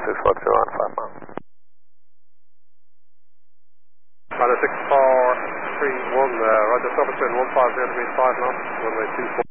642 on 5 miles. Roger 6431, Roger Silverstone 150 to 5 knots, runway 24.